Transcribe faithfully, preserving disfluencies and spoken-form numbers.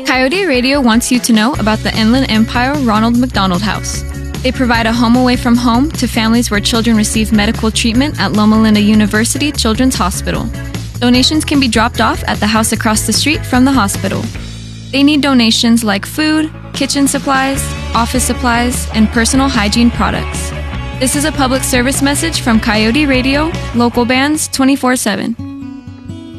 Coyote Radio wants you to know about the Inland Empire Ronald McDonald House. They provide a home away from home to families where children receive medical treatment at Loma Linda University Children's Hospital. Donations can be dropped off at the house across the street from the hospital. They need donations like food, kitchen supplies, office supplies, and personal hygiene products. This is a public service message from Coyote Radio, local bands twenty-four seven.